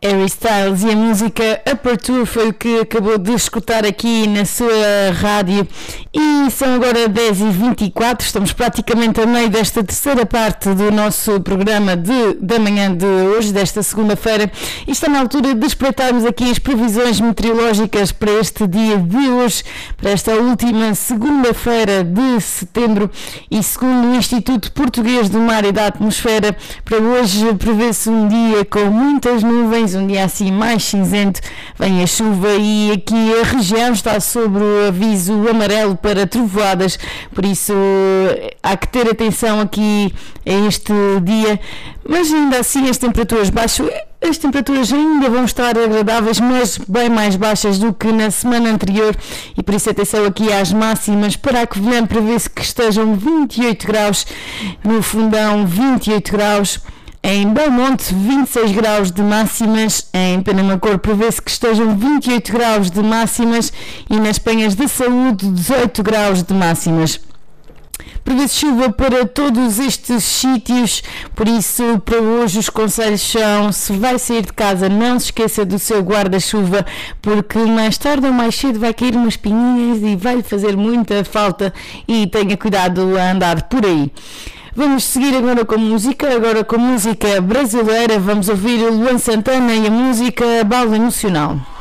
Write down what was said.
Harry Styles e a música Upper Tour foi o que acabou de escutar aqui na sua rádio. E são agora 10h24, estamos praticamente a meio desta terceira parte do nosso programa da manhã de hoje, desta segunda-feira, e está na altura de espreitarmos aqui as previsões meteorológicas para este dia de hoje, para esta última segunda-feira de setembro. E segundo o Instituto Português do Mar e da Atmosfera, para hoje prevê-se um dia com muitas nuvens, um dia assim mais cinzento, vem a chuva e aqui a região está sob o aviso amarelo para trovoadas, por isso há que ter atenção aqui a este dia, mas ainda assim as temperaturas ainda vão estar agradáveis, mas bem mais baixas do que na semana anterior, e por isso atenção aqui às máximas. Para a Covilhã prevê-se que estejam 28 graus, no Fundão 28 graus, em Belmonte 26 graus de máximas, em Penamacor prevê-se que estejam 28 graus de máximas e nas Penhas de Saúde 18 graus de máximas. Prevê-se chuva para todos estes sítios, por isso para hoje os conselhos são: se vai sair de casa não se esqueça do seu guarda-chuva, porque mais tarde ou mais cedo vai cair umas pinhinhas e vai-lhe fazer muita falta, e tenha cuidado a andar por aí. Vamos seguir agora com música brasileira. Vamos ouvir o Luan Santana e a música Balda Emocional.